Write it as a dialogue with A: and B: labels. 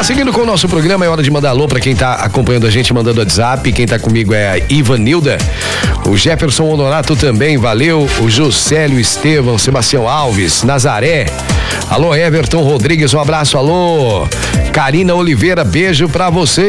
A: Seguindo com o nosso programa, é hora de mandar alô pra quem tá acompanhando a gente, mandando WhatsApp. Quem tá comigo é a Ivanilda, o Jefferson Honorato também, valeu, o Juscelio Estevam, Sebastião Alves, Nazaré, alô Everton Rodrigues, um abraço, alô Karina Oliveira, beijo pra você.